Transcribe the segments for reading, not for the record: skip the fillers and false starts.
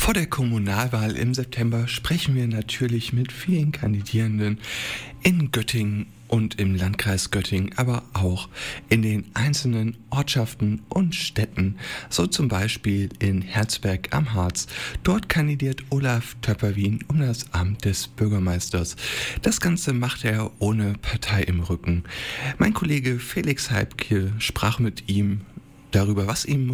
Vor der Kommunalwahl im September sprechen wir natürlich mit vielen Kandidierenden in Göttingen und im Landkreis Göttingen, aber auch in den einzelnen Ortschaften und Städten, so zum Beispiel in Herzberg am Harz. Dort kandidiert Olaf Töpperwien um das Amt des Bürgermeisters. Das Ganze macht er ohne Partei im Rücken. Mein Kollege Felix Heibke sprach mit ihm darüber, was ihn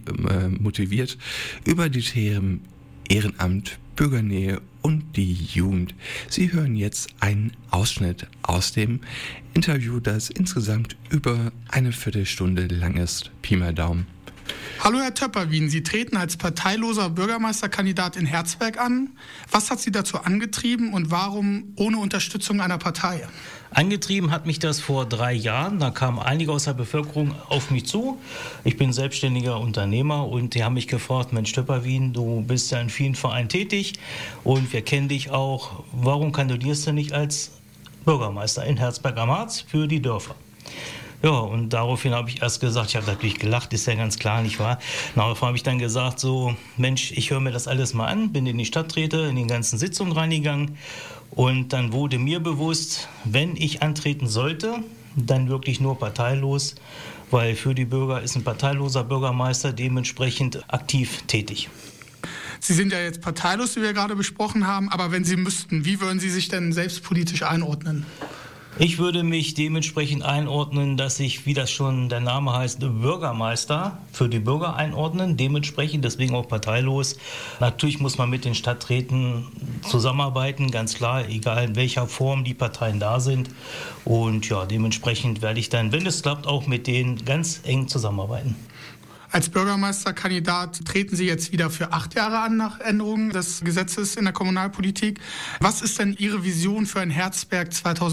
motiviert, über die Themen Ehrenamt, Bürgernähe und die Jugend. Sie hören jetzt einen Ausschnitt aus dem Interview, das insgesamt über eine Viertelstunde lang ist. Pi mal Daumen. Hallo Herr Töpperwien, Sie treten als parteiloser Bürgermeisterkandidat in Herzberg an. Was hat Sie dazu angetrieben und warum ohne Unterstützung einer Partei? Angetrieben hat mich das vor 3 Jahren. Da kamen einige aus der Bevölkerung auf mich zu. Ich bin selbstständiger Unternehmer und die haben mich gefragt, Mensch Töpperwien, du bist ja in vielen Vereinen tätig und wir kennen dich auch. Warum kandidierst du nicht als Bürgermeister in Herzberg am Harz für die Dörfer? Ja, und daraufhin habe ich erst gesagt, ich habe natürlich gelacht, ist ja ganz klar, nicht wahr? Daraufhin habe ich dann gesagt, so, Mensch, ich höre mir das alles mal an, bin in die Stadträte, in den ganzen Sitzungen reingegangen und dann wurde mir bewusst, wenn ich antreten sollte, dann wirklich nur parteilos, weil für die Bürger ist ein parteiloser Bürgermeister dementsprechend aktiv tätig. Sie sind ja jetzt parteilos, wie wir gerade besprochen haben, aber wenn Sie müssten, wie würden Sie sich denn selbst politisch einordnen? Ich würde mich dementsprechend einordnen, dass ich, wie das schon der Name heißt, Bürgermeister für die Bürger einordnen, dementsprechend, deswegen auch parteilos. Natürlich muss man mit den Stadträten zusammenarbeiten, ganz klar, egal in welcher Form die Parteien da sind. Und ja, dementsprechend werde ich dann, wenn es klappt, auch mit denen ganz eng zusammenarbeiten. Als Bürgermeisterkandidat treten Sie jetzt wieder für 8 Jahre an nach Änderung des Gesetzes in der Kommunalpolitik. Was ist denn Ihre Vision für ein Herzberg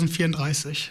2034?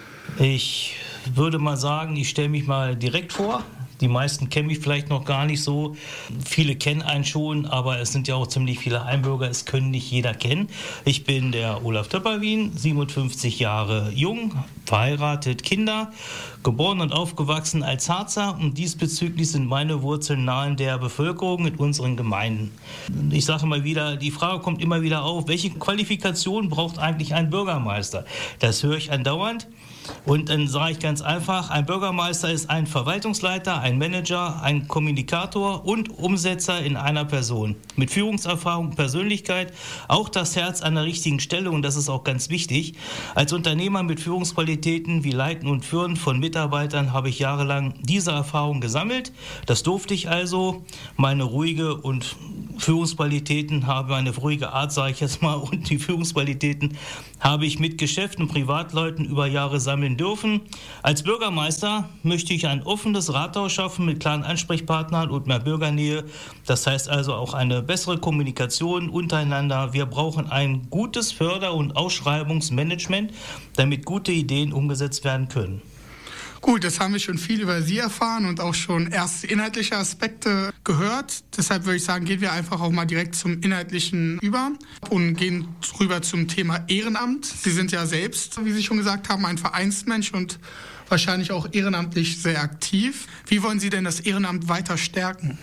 Ich würde mal sagen, ich stelle mich mal direkt vor. Die meisten kennen mich vielleicht noch gar nicht so. Viele kennen einen schon, aber es sind ja auch ziemlich viele Einbürger. Es können nicht jeder kennen. Ich bin der Olaf Töpperwien, 57 Jahre jung, verheiratet, Kinder, geboren und aufgewachsen als Harzer. Und diesbezüglich sind meine Wurzeln nahe der Bevölkerung in unseren Gemeinden. Ich sage mal wieder, die Frage kommt immer wieder auf, welche Qualifikation braucht eigentlich ein Bürgermeister? Das höre ich andauernd. Und dann sage ich ganz einfach, ein Bürgermeister ist ein Verwaltungsleiter, ein Manager, ein Kommunikator und Umsetzer in einer Person. Mit Führungserfahrung, Persönlichkeit, auch das Herz an der richtigen Stelle und das ist auch ganz wichtig. Als Unternehmer mit Führungsqualitäten wie Leiten und Führen von Mitarbeitern habe ich jahrelang diese Erfahrung gesammelt. Das durfte ich also. Meine ruhige und Führungsqualitäten habe, eine ruhige Art, sage ich jetzt mal, und die Führungsqualitäten habe ich mit Geschäften und Privatleuten über Jahre sammeln dürfen. Als Bürgermeister möchte ich ein offenes Rathaus schaffen mit klaren Ansprechpartnern und mehr Bürgernähe. Das heißt also auch eine bessere Kommunikation untereinander. Wir brauchen ein gutes Förder- und Ausschreibungsmanagement, damit gute Ideen umgesetzt werden können. Gut, jetzt haben wir schon viel über Sie erfahren und auch schon erste inhaltliche Aspekte gehört. Deshalb würde ich sagen, gehen wir einfach auch mal direkt zum Inhaltlichen über und gehen rüber zum Thema Ehrenamt. Sie sind ja selbst, wie Sie schon gesagt haben, ein Vereinsmensch und wahrscheinlich auch ehrenamtlich sehr aktiv. Wie wollen Sie denn das Ehrenamt weiter stärken?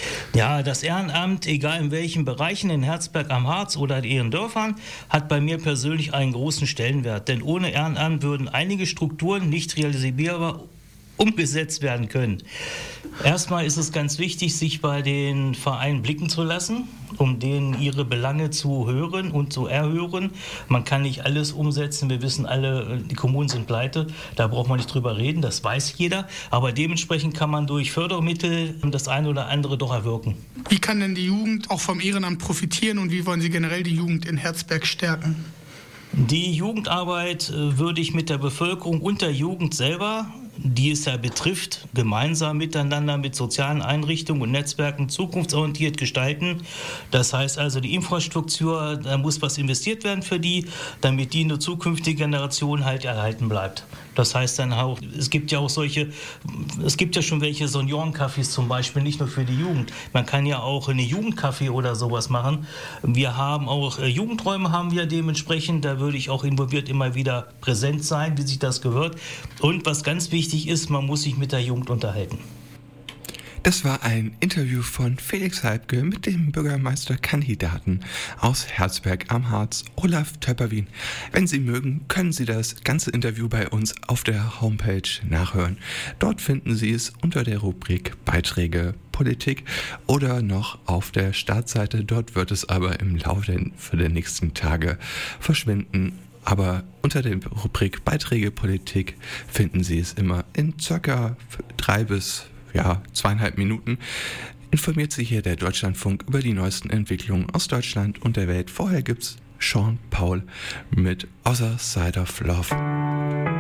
Ja, das Ehrenamt, egal in welchen Bereichen, in Herzberg am Harz oder in ihren Dörfern, hat bei mir persönlich einen großen Stellenwert. Denn ohne Ehrenamt würden einige Strukturen nicht realisierbar umgesetzt werden können. Erstmal ist es ganz wichtig, sich bei den Vereinen blicken zu lassen, um denen ihre Belange zu hören und zu erhören. Man kann nicht alles umsetzen. Wir wissen alle, die Kommunen sind pleite. Da braucht man nicht drüber reden. Das weiß jeder. Aber dementsprechend kann man durch Fördermittel das eine oder andere doch erwirken. Wie kann denn die Jugend auch vom Ehrenamt profitieren und wie wollen Sie generell die Jugend in Herzberg stärken? Die Jugendarbeit würde ich mit der Bevölkerung und der Jugend selber, die es ja betrifft, gemeinsam miteinander mit sozialen Einrichtungen und Netzwerken zukunftsorientiert gestalten. Das heißt also, die Infrastruktur, da muss was investiert werden für die, damit die in der zukünftigen Generation halt erhalten bleibt. Das heißt dann auch, es gibt ja schon welche Seniorencafés zum Beispiel, nicht nur für die Jugend. Man kann ja auch eine Jugendcafé oder sowas machen. Wir haben auch Jugendräume haben wir dementsprechend, da würde ich auch involviert immer wieder präsent sein, wie sich das gehört. Und was ganz wichtig ist, man muss sich mit der Jugend unterhalten. Das war ein Interview von Felix Heibke mit dem Bürgermeisterkandidaten aus Herzberg am Harz, Olaf Töpperwien. Wenn Sie mögen, können Sie das ganze Interview bei uns auf der Homepage nachhören. Dort finden Sie es unter der Rubrik Beiträge Politik oder noch auf der Startseite. Dort wird es aber im Laufe der nächsten Tage verschwinden. Aber unter der Rubrik Beiträge Politik finden Sie es immer in circa 3 bis 2,5 Minuten. Informiert sich hier der Deutschlandfunk über die neuesten Entwicklungen aus Deutschland und der Welt. Vorher gibt's Sean Paul mit Other Side of Love.